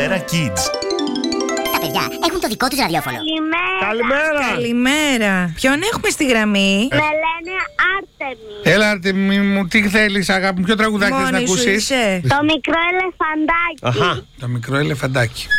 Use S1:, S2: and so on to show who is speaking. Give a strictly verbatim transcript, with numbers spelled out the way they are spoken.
S1: Καλημέρα Kids.
S2: Τα παιδιά έχουν το δικό τους ραδιόφωνο.
S3: Καλημέρα.
S4: Καλημέρα.
S5: Καλημέρα. Ποιον έχουμε στη γραμμή?
S3: Με λένε Άρτεμι.
S4: Έλα, Άρτεμι μου, τι θέλεις, αγάπη μου, ποιο τραγουδάκι θες να
S5: Μόνη σου
S4: ακούσεις?
S5: είσαι.
S3: Το μικρό ελεφαντάκι.
S4: Το μικρό ελεφαντάκι.